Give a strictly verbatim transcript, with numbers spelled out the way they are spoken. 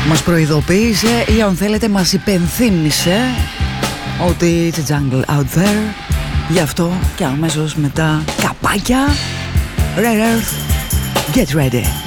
Μας προειδοποίησε ή αν θέλετε μας υπενθύμησε ότι it's a jungle out there. Γι' αυτό και αμέσως μετά καπάκια. Red Earth, get ready.